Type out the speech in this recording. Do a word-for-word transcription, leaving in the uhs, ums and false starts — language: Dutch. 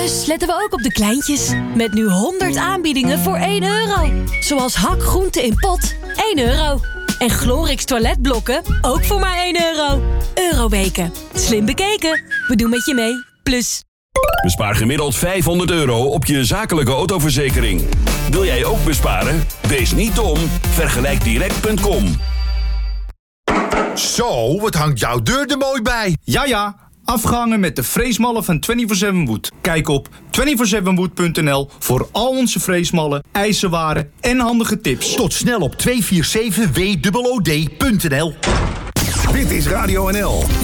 Dus letten we ook op de kleintjes. Met nu honderd aanbiedingen voor één euro. Zoals hak groente in pot, één euro. En Glorix toiletblokken, ook voor maar één euro. Euroweken. Slim bekeken. We doen met je mee. Plus... Bespaar gemiddeld vijfhonderd euro op je zakelijke autoverzekering. Wil jij ook besparen? Wees niet dom. Vergelijk direct punt com. Zo, wat hangt jouw deur er mooi bij. Ja, ja. Afgehangen met de freesmallen van vierentwintig zeven Wood. Kijk op vierentwintig zeven wood punt n l voor al onze freesmallen, ijzerwaren en handige tips. Tot snel op tweehonderdzevenenveertig w o o d punt n l. Dit is Radio N L.